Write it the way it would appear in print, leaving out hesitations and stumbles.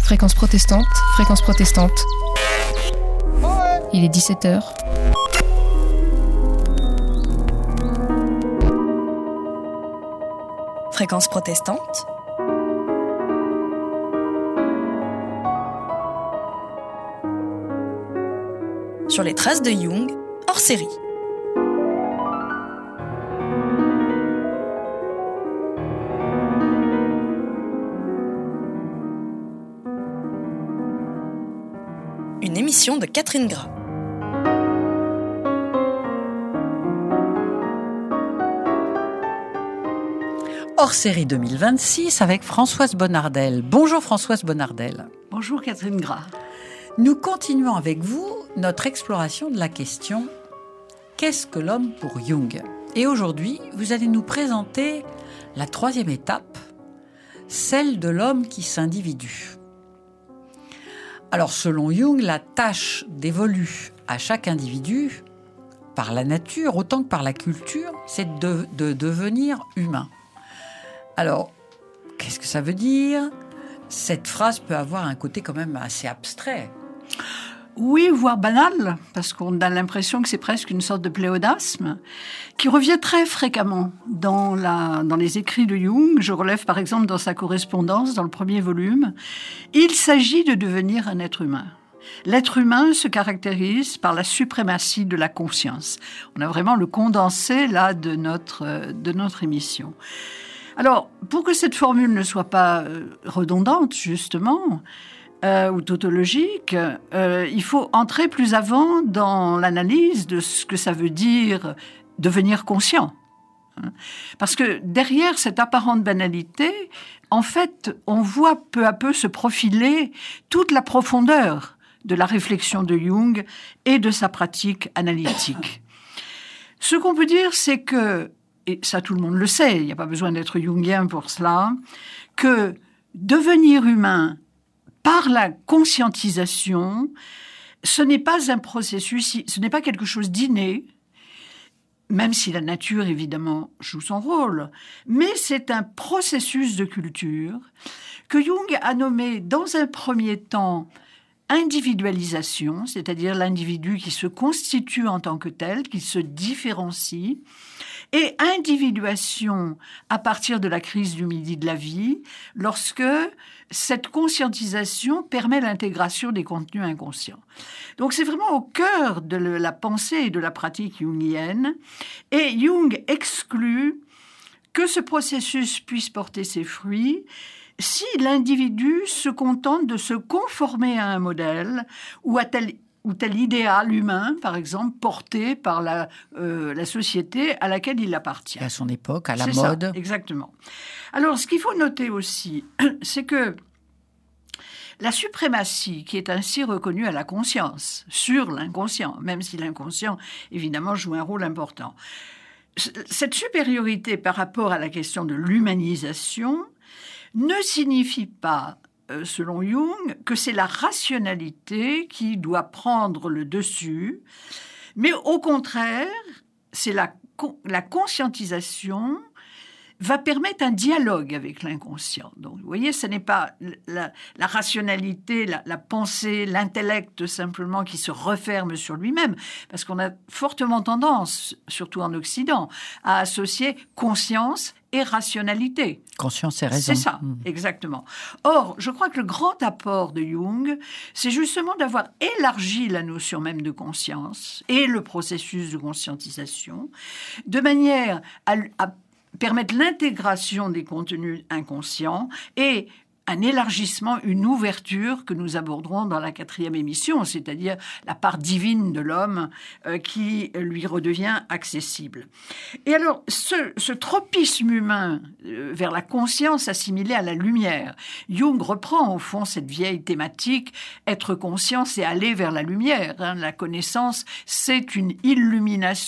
Fréquence protestante, fréquence protestante. Il est 17h. Fréquence protestante. Sur les traces de Jung, hors série. Une émission de Catherine Gras. Hors série 2026 avec Françoise Bonnardel. Bonjour Françoise Bonnardel. Bonjour Catherine Gras. Nous continuons avec vous notre exploration de la question « Qu'est-ce que l'homme pour Jung ?» Et aujourd'hui, vous allez nous présenter la troisième étape, celle de l'homme qui s'individue. Alors selon Jung, la tâche dévolue à chaque individu, par la nature autant que par la culture, c'est de devenir humain. Alors, qu'est-ce que ça veut dire ? Cette phrase peut avoir un côté quand même assez abstrait. Oui, voire banal, parce qu'on a l'impression que c'est presque une sorte de pléonasme qui revient très fréquemment dans les écrits de Jung. Je relève par exemple dans sa correspondance, dans le premier volume, il s'agit de devenir un être humain. L'être humain se caractérise par la suprématie de la conscience. On a vraiment le condensé là de notre émission. Alors, pour que cette formule ne soit pas redondante, justement, ou tautologique, il faut entrer plus avant dans l'analyse de ce que ça veut dire devenir conscient. Parce que derrière cette apparente banalité, en fait, on voit peu à peu se profiler toute la profondeur de la réflexion de Jung et de sa pratique analytique. Ce qu'on peut dire, c'est que, et ça tout le monde le sait, il n'y a pas besoin d'être jungien pour cela, que devenir humain par la conscientisation, ce n'est pas un processus, ce n'est pas quelque chose d'inné, même si la nature, évidemment, joue son rôle, mais c'est un processus de culture que Jung a nommé dans un premier temps individualisation, c'est-à-dire l'individu qui se constitue en tant que tel, qui se différencie, et individuation à partir de la crise du midi de la vie, lorsque cette conscientisation permet l'intégration des contenus inconscients. Donc c'est vraiment au cœur de la pensée et de la pratique jungienne, et Jung exclut que ce processus puisse porter ses fruits si l'individu se contente de se conformer à un modèle ou tel idéal humain, par exemple, porté par la société à laquelle il appartient. À son époque, à la c'est mode. Ça, exactement. Alors, ce qu'il faut noter aussi, c'est que la suprématie qui est ainsi reconnue à la conscience, sur l'inconscient, même si l'inconscient, évidemment, joue un rôle important, cette supériorité par rapport à la question de l'humanisation ne signifie pas, selon Jung, que c'est la rationalité qui doit prendre le dessus, mais au contraire, c'est la conscientisation va permettre un dialogue avec l'inconscient. Donc, vous voyez, ce n'est pas la rationalité, la pensée, l'intellect simplement qui se referme sur lui-même, parce qu'on a fortement tendance, surtout en Occident, à associer conscience et rationalité. Conscience et raison. C'est ça, exactement. Or, je crois que le grand apport de Jung, c'est justement d'avoir élargi la notion même de conscience et le processus de conscientisation, de manière à permettre l'intégration des contenus inconscients et un élargissement, une ouverture que nous aborderons dans la 4e émission, c'est-à-dire la part divine de l'homme qui lui redevient accessible. Et alors, ce tropisme humain vers la conscience assimilée à la lumière, Jung reprend au fond cette vieille thématique, être conscient, c'est aller vers la lumière. La connaissance, c'est une illumination